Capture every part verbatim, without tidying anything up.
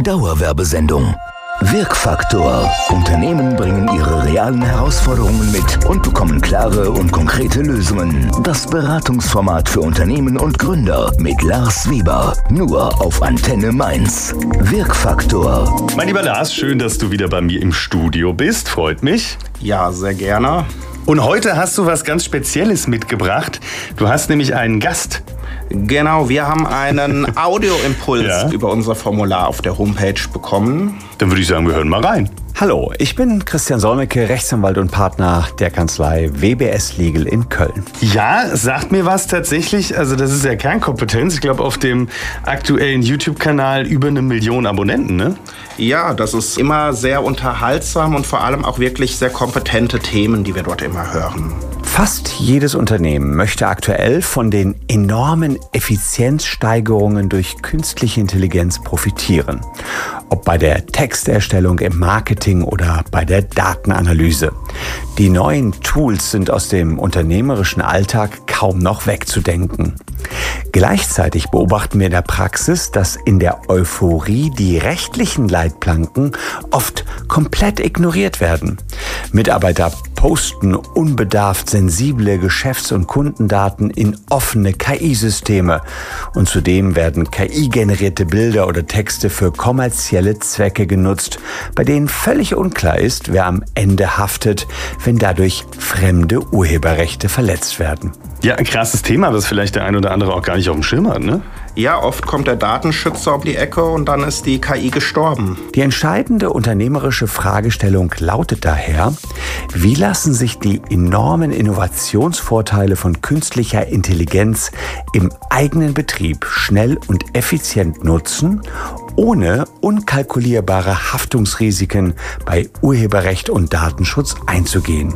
Dauerwerbesendung. Wirkfaktor. Unternehmen bringen ihre realen Herausforderungen mit und bekommen klare und konkrete Lösungen. Das Beratungsformat für Unternehmen und Gründer mit Lars Weber. Nur auf Antenne Mainz. Wirkfaktor. Mein lieber Lars, schön, dass du wieder bei mir im Studio bist. Freut mich. Ja, sehr gerne. Und heute hast du was ganz Spezielles mitgebracht. Du hast nämlich einen Gast. Genau, wir haben einen Audioimpuls ja. über unser Formular auf der Homepage bekommen. Dann würde ich sagen, wir hören mal rein. Hallo, ich bin Christian Solmecke, Rechtsanwalt und Partner der Kanzlei W B S Legal in Köln. Ja, sagt mir was tatsächlich. Also das ist ja Kernkompetenz. Ich glaube, auf dem aktuellen YouTube-Kanal über eine Million Abonnenten, ne? Ja, das ist immer sehr unterhaltsam und vor allem auch wirklich sehr kompetente Themen, die wir dort immer hören. Fast jedes Unternehmen möchte aktuell von den enormen Effizienzsteigerungen durch künstliche Intelligenz profitieren. Ob bei der Texterstellung, im Marketing oder bei der Datenanalyse. Die neuen Tools sind aus dem unternehmerischen Alltag kaum noch wegzudenken. Gleichzeitig beobachten wir in der Praxis, dass in der Euphorie die rechtlichen Leitplanken oft komplett ignoriert werden. Mitarbeiter posten unbedarft sensible Geschäfts- und Kundendaten in offene K I-Systeme. Und zudem werden K I-generierte Bilder oder Texte für kommerzielle Zwecke genutzt, bei denen völlig unklar ist, wer am Ende haftet, wenn dadurch fremde Urheberrechte verletzt werden. Ja, ein krasses Thema, das vielleicht der ein oder andere auch gar nicht auf dem Schirm hat, ne? Ja, oft kommt der Datenschützer um die Ecke und dann ist die K I gestorben. Die entscheidende unternehmerische Fragestellung lautet daher: Wie lassen sich die enormen Innovationsvorteile von künstlicher Intelligenz im eigenen Betrieb schnell und effizient nutzen, ohne unkalkulierbare Haftungsrisiken bei Urheberrecht und Datenschutz einzugehen?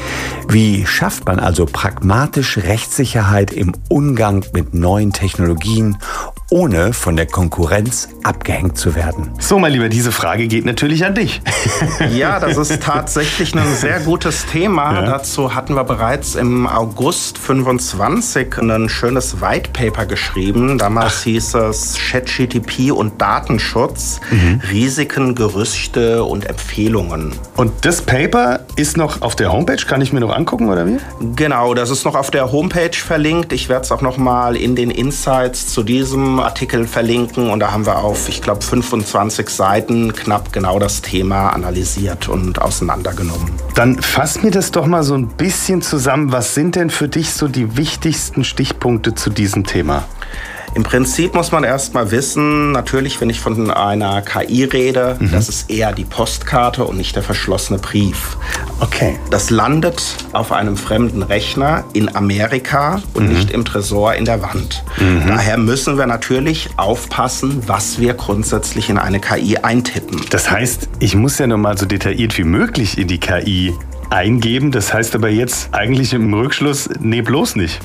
Wie schafft man also pragmatisch Rechtssicherheit im Umgang mit neuen Technologien, ohne von der Konkurrenz abgehängt zu werden? So, mein Lieber, diese Frage geht natürlich an dich. Ja, das ist tatsächlich ein sehr gutes Thema. Ja. Dazu hatten wir bereits im August fünfundzwanzig ein schönes White Paper geschrieben. Damals Ach. hieß es ChatGPT und Datenschutz, mhm. Risiken, Gerüchte und Empfehlungen. Und das Paper ist noch auf der Homepage? Kann ich mir noch angucken, oder wie? Genau, das ist noch auf der Homepage verlinkt. Ich werde es auch noch mal in den Insights zu diesem Artikel verlinken. Und da haben wir auf, ich glaube, fünfundzwanzig Seiten knapp genau das Thema analysiert und auseinandergenommen. Dann fass mir das doch mal so ein bisschen zusammen. Was sind denn für dich so die wichtigsten Stichpunkte zu diesem Thema? Im Prinzip muss man erst mal wissen, natürlich, wenn ich von einer K I rede, mhm. das ist eher die Postkarte und nicht der verschlossene Brief. Okay. Das landet auf einem fremden Rechner in Amerika und mhm. nicht im Tresor in der Wand. Mhm. Daher müssen wir natürlich aufpassen, was wir grundsätzlich in eine K I eintippen. Das heißt, ich muss ja noch mal so detailliert wie möglich in die K I eingeben. Das heißt aber jetzt eigentlich im Rückschluss, nee, bloß nicht.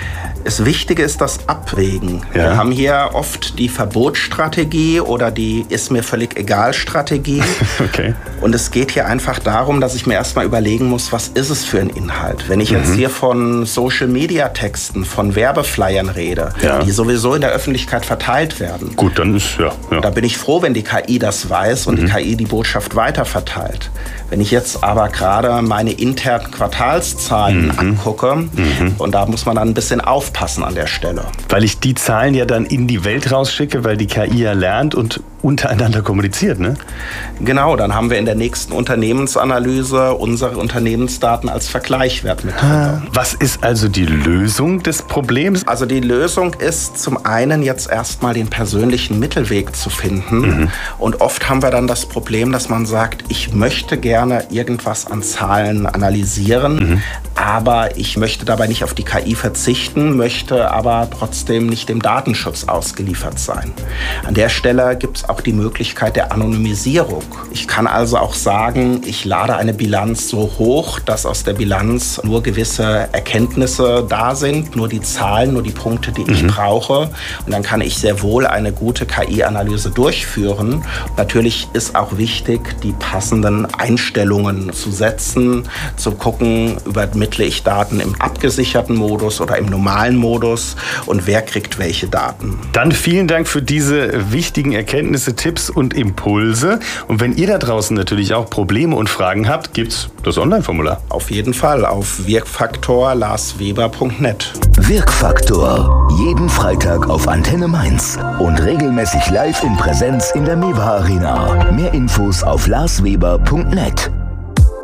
Das Wichtige ist das Abwägen. Ja. Wir haben hier oft die Verbotsstrategie oder die ist mir völlig egal Strategie. Okay. Und es geht hier einfach darum, dass ich mir erstmal überlegen muss, was ist es für ein Inhalt? Wenn ich mhm. jetzt hier von Social-Media-Texten, von Werbeflyern rede, ja. die sowieso in der Öffentlichkeit verteilt werden. Gut, dann ist ja, ja. Da bin ich froh, wenn die K I das weiß und mhm. die K I die Botschaft weiterverteilt. Wenn ich jetzt aber gerade meine internen Quartalszahlen mhm. angucke, mhm. und da muss man dann ein bisschen aufpassen. Passen an der Stelle. Weil ich die Zahlen ja dann in die Welt rausschicke, weil die K I ja lernt und untereinander kommuniziert, ne? Genau, dann haben wir in der nächsten Unternehmensanalyse unsere Unternehmensdaten als Vergleichswert mit drin. Was ist also die Lösung des Problems? Also die Lösung ist zum einen jetzt erstmal den persönlichen Mittelweg zu finden. Mhm. Und oft haben wir dann das Problem, dass man sagt, ich möchte gerne irgendwas an Zahlen analysieren, mhm. aber ich möchte dabei nicht auf die K I verzichten, möchte aber trotzdem nicht dem Datenschutz ausgeliefert sein. An der Stelle gibt es auch die Möglichkeit der Anonymisierung. Ich kann also auch sagen, ich lade eine Bilanz so hoch, dass aus der Bilanz nur gewisse Erkenntnisse da sind, nur die Zahlen, nur die Punkte, die mhm. ich brauche. Und dann kann ich sehr wohl eine gute K I-Analyse durchführen. Natürlich ist auch wichtig, die passenden Einstellungen zu setzen, zu gucken, über, mit ermittle ich Daten im abgesicherten Modus oder im normalen Modus und wer kriegt welche Daten. Dann vielen Dank für diese wichtigen Erkenntnisse, Tipps und Impulse. Und wenn ihr da draußen natürlich auch Probleme und Fragen habt, gibt's das Online-Formular. Auf jeden Fall auf wirkfaktor lars weber punkt net. Wirkfaktor. Jeden Freitag auf Antenne Mainz und regelmäßig live in Präsenz in der Mewa Arena. Mehr Infos auf lars weber punkt net.